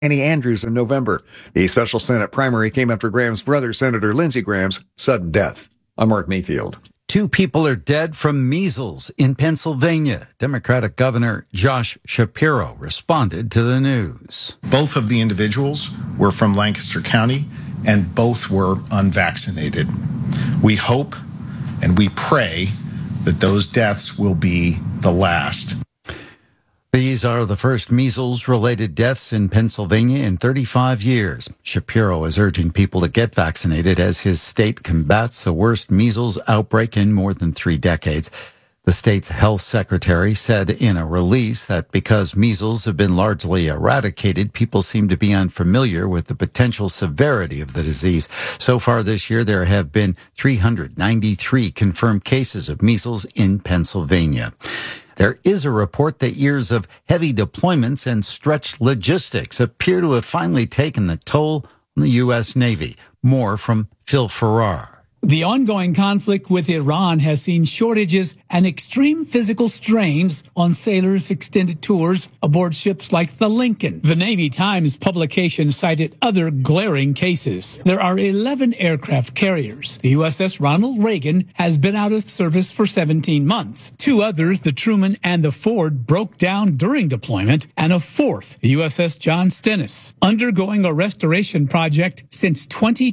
Annie Andrews in November. The special Senate primary came after Graham's brother, Senator Lindsey Graham's sudden death. I'm Mark Mayfield. 2 people are dead from measles in Pennsylvania. Democratic Governor Josh Shapiro responded to the news. Both of the individuals were from Lancaster County, and both were unvaccinated. We hope and we pray that those deaths will be the last. These are the first measles-related deaths in Pennsylvania in 35 years. Shapiro is urging people to get vaccinated as his state combats the worst measles outbreak in more than 3 decades. The state's health secretary said in a release that because measles have been largely eradicated, people seem to be unfamiliar with the potential severity of the disease. So far this year, there have been 393 confirmed cases of measles in Pennsylvania. There is a report that years of heavy deployments and stretched logistics appear to have finally taken the toll on the U.S. Navy. More from Phil Farrar. The ongoing conflict with Iran has seen shortages and extreme physical strains on sailors' extended tours aboard ships like the Lincoln. The Navy Times publication cited other glaring cases. There are 11 aircraft carriers. The USS Ronald Reagan has been out of service for 17 months. 2 others, the Truman and the Ford, broke down during deployment, and a 4th, the USS John Stennis, undergoing a restoration project since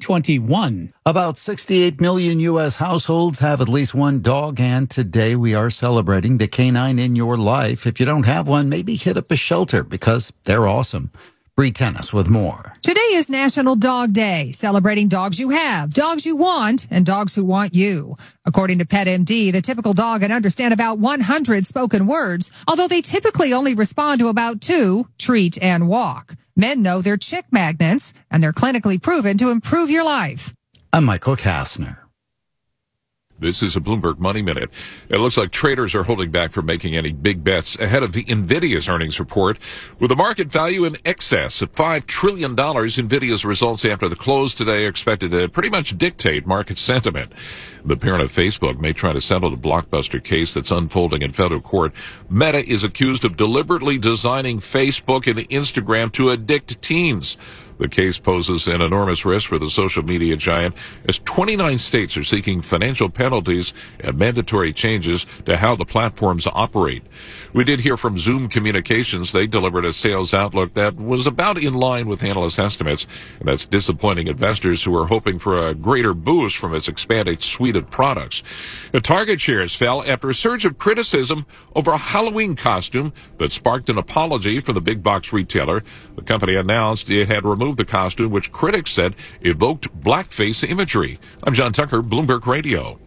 2021. About 68 million U.S. households have at least one dog, and today we are celebrating the canine in your life. If you don't have one, maybe hit up a shelter because they're awesome. Bree Tennis with more. Today is National Dog Day, celebrating dogs you have, dogs you want, and dogs who want you. According to PetMD, the typical dog can understand about 100 spoken words, although they typically only respond to about 2, treat and walk. Men know they're chick magnets, and they're clinically proven to improve your life. I'm Michael Kastner. This is a Bloomberg Money Minute. It looks like traders are holding back from making any big bets ahead of the NVIDIA's earnings report. With the market value in excess of $5 trillion, NVIDIA's results after the close today are expected to pretty much dictate market sentiment. The parent of Facebook may try to settle the blockbuster case that's unfolding in federal court. Meta is accused of deliberately designing Facebook and Instagram to addict teens. The case poses an enormous risk for the social media giant as 29 states are seeking financial penalties and mandatory changes to how the platforms operate. We did hear from Zoom Communications. They delivered a sales outlook that was about in line with analyst estimates, and that's disappointing investors who are hoping for a greater boost from its expanded suite of products. The Target shares fell after a surge of criticism over a Halloween costume that sparked an apology from the big box retailer. The company announced it had removed the costume, which critics said evoked blackface imagery. I'm John Tucker, Bloomberg Radio.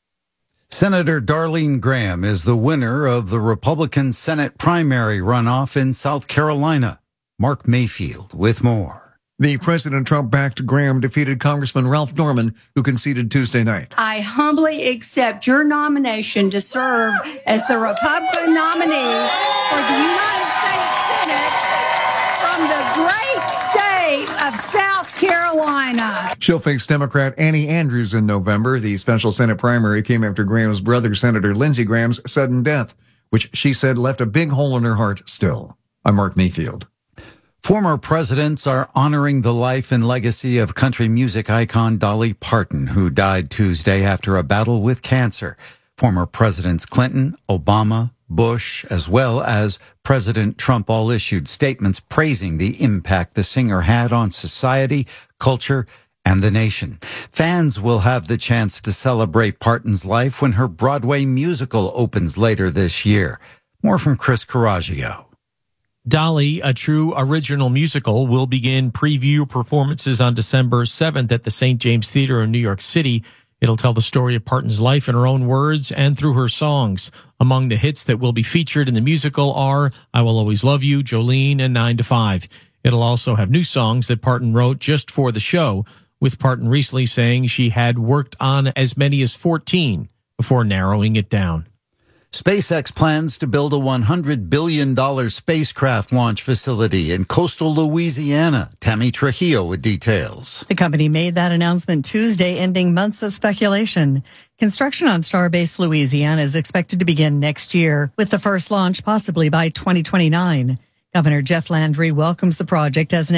Senator Darlene Graham is the winner of the Republican Senate primary runoff in South Carolina. Mark Mayfield with more. The President Trump-backed Graham defeated Congressman Ralph Norman, who conceded Tuesday night. I humbly accept your nomination to serve as the Republican nominee for the United States Senate from the great state of South Carolina. She'll face Democrat Annie Andrews in November. The special Senate primary came after Graham's brother, Senator Lindsey Graham's sudden death, which she said left a big hole in her heart still. I'm Mark Mayfield. Former presidents are honoring the life and legacy of country music icon Dolly Parton, who died Tuesday after a battle with cancer. Former Presidents Clinton, Obama, Bush, as well as President Trump all issued statements praising the impact the singer had on society, culture, and the nation. Fans will have the chance to celebrate Parton's life when her Broadway musical opens later this year. More from Chris Coraggio. Dolly, a true original musical, will begin preview performances on December 7th at the St. James Theater in New York City. It'll tell the story of Parton's life in her own words and through her songs. Among the hits that will be featured in the musical are I Will Always Love You, Jolene, and 9 to 5. It'll also have new songs that Parton wrote just for the show, with Parton recently saying she had worked on as many as 14 before narrowing it down. SpaceX plans to build a $100 billion spacecraft launch facility in coastal Louisiana. Tammy Trujillo with details. The company made that announcement Tuesday, ending months of speculation. Construction on Starbase Louisiana is expected to begin next year, with the first launch possibly by 2029. Governor Jeff Landry welcomes the project as an